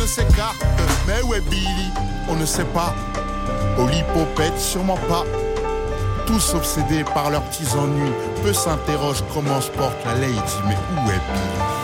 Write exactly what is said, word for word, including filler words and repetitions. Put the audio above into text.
ne s'écarte. Mais où est Billy? On ne sait pas. Au lipopète, sûrement pas. Tous obsédés par leurs petits ennuis. Peu s'interrogent comment se porte la lady. Mais où est Billy?